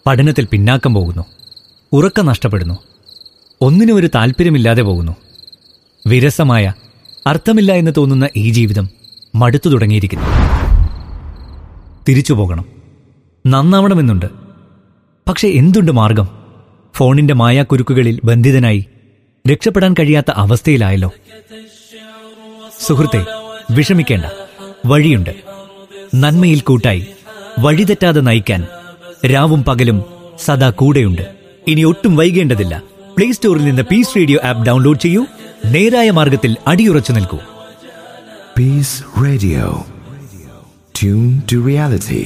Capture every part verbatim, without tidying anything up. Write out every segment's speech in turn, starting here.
പഠനത്തിൽ പിന്നാക്കം പോകുന്നു, ഉറക്കം നഷ്ടപ്പെടുന്നു, ഒന്നിനും ഒരു താല്പര്യമില്ലാതെ പോകുന്നു. വിരസമായ, അർത്ഥമില്ല എന്ന് തോന്നുന്ന ഈ ജീവിതം മടുത്തു തുടങ്ങിയിരിക്കുന്നു. തിരിച്ചു പോകണം, നന്നാവണമെന്നുണ്ട്. പക്ഷെ എന്തുണ്ട് മാർഗം? ഫോണിന്റെ മായാക്കുരുക്കുകളിൽ ബന്ധിതനായി രക്ഷപ്പെടാൻ കഴിയാത്ത അവസ്ഥയിലായല്ലോ. സുഹൃത്തെ, വിഷമിക്കേണ്ട, വഴിയുണ്ട്. നന്മയിൽ കൂട്ടായി വഴിതെറ്റാതെ നയിക്കാൻ രാവും പകലും സദാ കൂടെയുണ്ട്. ഇനി ഒട്ടും വൈകേണ്ടതില്ല. പ്ലേ സ്റ്റോറിൽ നിന്ന് പീസ് റേഡിയോ ആപ്പ് ഡൗൺലോഡ് ചെയ്യൂ. നേരായ മാർഗത്തിൽ അടിയുറച്ചു നിൽക്കൂ. Piece radio, tune to reality.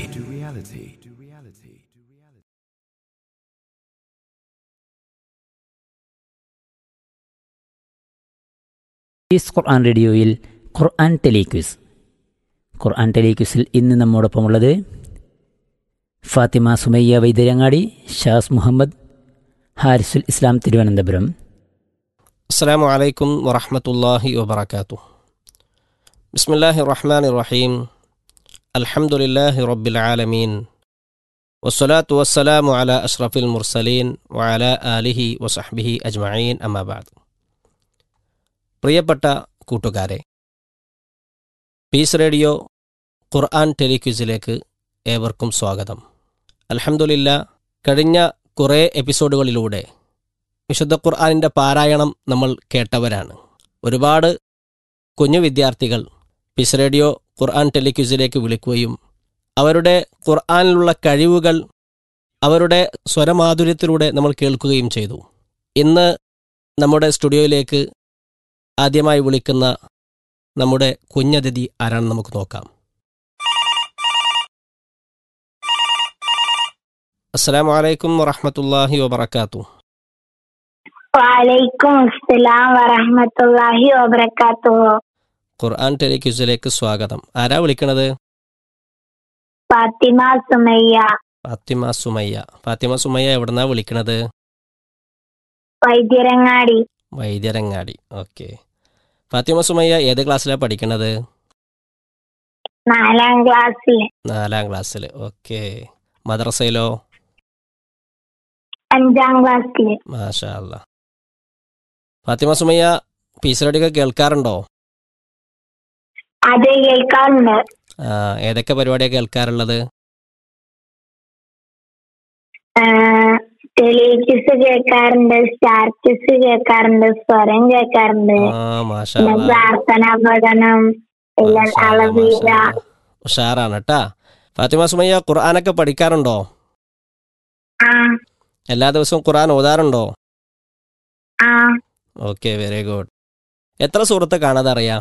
Piece ഖുർആൻ റേഡിയോയിൽ ഖുർആൻ ടെലിക്വിസ്. ഖുർആൻ ടെലിക്വിസിൽ ഇന്ന് നമ്മോടൊപ്പമുള്ളത് ഫാത്തിമ സുമയ്യ വൈദ്യരങ്ങാടി, ഷാസ് മുഹമ്മദ്, ഹാരിസുൽ ഇസ്ലാം തിരുവനന്തപുരം. അസ്സലാമു അലൈക്കും വറഹ്മത്തുള്ളാഹി വബറകാതുഹു. ബിസ്മില്ലാഹിർ റഹ്മാനിർ റഹീം. അൽഹംദുലില്ലാഹി റബ്ബിൽ ആലമീൻ. വസ്സലാത്തു വസ്സലാമു അലാ അഷ്റഫിൽ മുർസലീൻ വഅലാ ആലിഹി വസഹ്ബിഹി അജ്മഈൻ. അമ്മാ ബഅദ്. പ്രിയപ്പെട്ട കൂട്ടുകാരെ, പീസ് റേഡിയോ ഖുർആൻ ടെലിക്വിസിലേക്ക് ഏവർക്കും സ്വാഗതം. അൽഹംദുലില്ലാ, കഴിഞ്ഞ കുറേ എപ്പിസോഡുകളിലൂടെ വിശുദ്ധ ഖുർആനിൻ്റെ പാരായണം നമ്മൾ കേട്ടവരാണ്. ഒരുപാട് കുഞ്ഞു വിദ്യാർത്ഥികൾ പീസ് റേഡിയോ ഖുർആൻ ടെലിക്വിസിലേക്ക് വിളിക്കുകയും അവരുടെ ഖുർആനിലുള്ള കഴിവുകൾ അവരുടെ സ്വരമാധുര്യത്തിലൂടെ നമ്മൾ കേൾക്കുകയും ചെയ്തു. ഇന്ന് നമ്മുടെ സ്റ്റുഡിയോയിലേക്ക് ആദ്യമായി വിളിക്കുന്ന നമ്മുടെ കുഞ്ഞതിഥി ആരാണെന്ന് നമുക്ക് നോക്കാം. അസ്സലാമു അലൈക്കും വറഹ്മത്തുള്ളാഹി വബറകാതുഹു. വഅലൈക്കും അസ്സലാം വറഹ്മത്തുള്ളാഹി വബറകാതുഹു. ഖുർആൻ ടെലിക്വിസിലേക്ക് സ്വാഗതം. ആരാ വിളിക്കണത്? ഫാത്തിമ സുമയ്യ. ഫാത്തിമ സുമയ്യ. ഫാത്തിമ സുമയ്യ എവിടുന്നാ വിളിക്കണത്? വൈദ്യരങ്ങാടി. വൈദ്യരങ്ങാടി. ഓക്കെ. ഫാത്തിമ സുമയ്യ ഏത് ക്ലാസ്സിലാണ് പഠിക്കണത്? നാലാം ക്ലാസ്സിൽ. നാലാം ക്ലാസ്സിൽ. ഓക്കെ. മദ്രസയിലോ? അഞ്ചാം ക്ലാസ്സിൽ. മാഷാ അല്ലാ. Fathima Sumayya piece radio കേൾക്കാറുണ്ടോ? അത് കേൾക്കാറുണ്ട്. ആ, ഏതൊക്കെ പരിപാടിയാണ് കേൾക്കാറുള്ളത്? ടെലിക്വിസ് കേൾക്കാറുണ്ട്, സ്റ്റാർ ക്വിസ് കേൾക്കാറുണ്ട്, സ്വരം കേൾക്കാറുണ്ട്, ആ, മാഷാ പിന്നെ അല്ലാ. പ്രാർത്ഥനാ പഠനം, എല്ലാം മാഷാ അല്ലാ, അളവീര. മാഷാ അല്ലാ. ഉഷാറാണ് കേട്ടാ. ഫാത്തിമ സുമയ്യ ഖുർആനൊക്കെ പഠിക്കാറുണ്ടോ? ആ എല്ലാ ദിവസവും ഖുർആൻ ഓതാറുണ്ടോ? ആ ഓക്കെ, വെരി ഗുഡ്. എത്ര സൂറത്ത് കാണാതെ അറിയാം?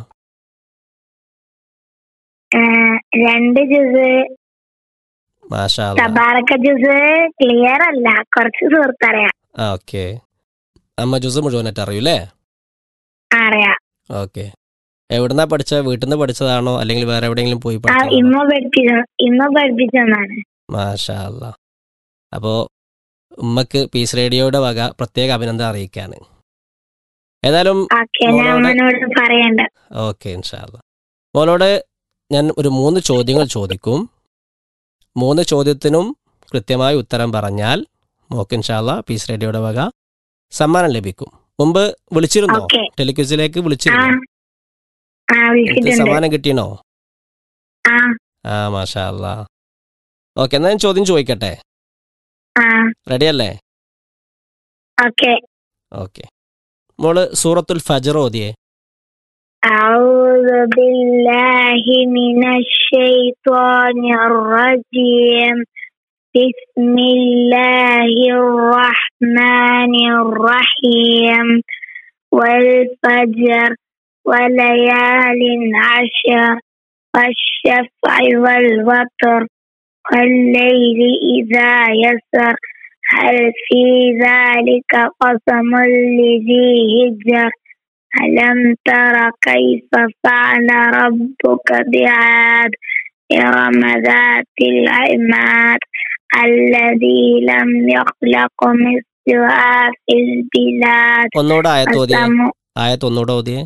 ഏ, രണ്ട് ജ്യൂസ്. മാഷാ അല്ലാ. തബാറക്ക ജ്യൂസ് ക്ലിയർ അല്ല, കുറച്ച് സുഹൃത്തറിയാം. ആ, ഓക്കെ. അമ്മ ജ്യൂസ് മുഴുവനായിട്ട് അറിയൂല്ലേ? അറിയാം. ഓക്കെ. എവിടുന്നാ പഠിച്ചത്? വീട്ടിൽ നിന്ന് പഠിച്ചതാണോ അല്ലെങ്കിൽ വേറെ എവിടെയെങ്കിലും പോയി ആ പഠിച്ചതാണോ? ഇമ്മ പഠിപ്പിച്ച ഇമ്മ പഠിപ്പിച്ചതാണ്. മാഷാ അല്ലാ. അപ്പോൾ ഉമ്മക്ക് പീസ് റേഡിയോയുടെ വക പ്രത്യേക അഭിനന്ദനം അറിയിക്കാണ്. ഏതായാലും ഓക്കെ, ഞാൻ അമ്മനോട് പറയണ്ട. ഓക്കെ, ഇൻഷാ അല്ലാ. മോളോട് ഞാൻ ഒരു മൂന്ന് ചോദ്യങ്ങൾ ചോദിക്കും. മൂന്ന് ചോദ്യത്തിനും കൃത്യമായി ഉത്തരം പറഞ്ഞാൽ മോക്ക് ഇൻഷാ അല്ലാ പീസ് റേഡിയോയുടെ വക സമ്മാനം ലഭിക്കും. മുമ്പ് വിളിച്ചിരുന്നോ? ഓക്കെ. ടെലിക്വിസിലേക്ക് ആ വിളിച്ചിരുന്നോ? ആ എനിക്ക് വിളിച്ചിട്ടുണ്ട്. സമ്മാനം കിട്ടിയണോ? ആ ആ, മാഷാ അല്ലാ. ഓക്കെ, എന്നാൽ ഞാൻ ചോദ്യം ചോദിക്കട്ടെ? ആ റെഡിയല്ലേ? ഓക്കെ. ഓക്കെ. മോള് സൂറത്തുൽ ഫജ്ർ ഓതിയേ. أعوذ بالله من الشيطان الرجيم. بسم الله الرحمن الرحيم. والفجر وليال عشر والشفع والوتر والليل إذا يسر هل في ذلك قسم لذي حجر ألم تر كيف فعل ربك بعاد إرم ذات العماد الذي لم يخلق مثلها في البلاد. ഒന്നുകൂടെ ആയത്ത് ഓതിയേ. ആയത്ത് ഒന്നുകൂടെ ഓതിയേ.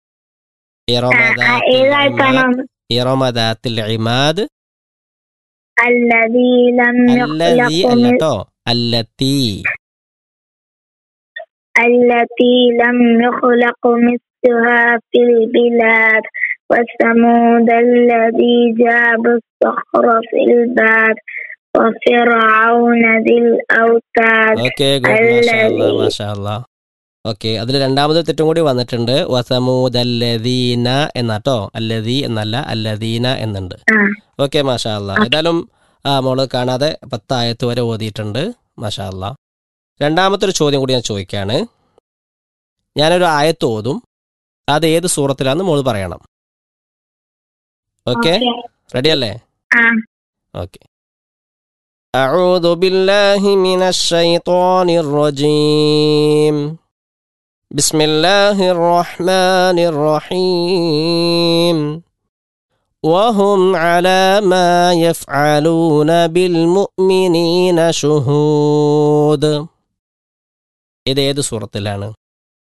ഇറമ ദാത്തിൽ ഇമാദ്. الذي لم അല്ലദീ يخلق അല്ല مث- കേട്ടോ, അല്ലത്തി. التي لم يخلق مثلها في البلاد وثمود الذي جاب الصخر في الباد وفرعون ذي الأوتاد ഓക്കെ, ഗുഡ്, മാഷാ അല്ലാ, الذي മാഷാ അല്ലാ. ഓക്കെ, അതിൽ രണ്ടാമത് തെറ്റും കൂടി വന്നിട്ടുണ്ട്. വസമൂദല്ലദീന എന്നാട്ടോ, അല്ലദീ എന്നല്ല, അല്ലദീന എന്നുണ്ട്. آه. ഓക്കെ, മാഷാ അല്ലാ. ഏതായാലും ആ മോള് കാണാതെ പത്തായത്ത് വരെ ഓതിയിട്ടുണ്ട്. മാഷാ അല്ലാ. രണ്ടാമത്തെ ഒരു ചോദ്യം കൂടി ഞാൻ ചോദിക്കുകയാണ്. ഞാനൊരു ആയത്ത് ഓതും, അത് ഏത് സൂറത്തിലാന്ന് മോള് പറയണം. Okay, Okay. റെഡി അല്ലേ? آه. ഓക്കെ. أعوذ بالله من الشيطان الرجيم. بسم الله الرحمن الرحيم. وهم على ما يفعلون بالمؤمنين شهود. ഇത് ഏത് സൂറത്തിലാണ്?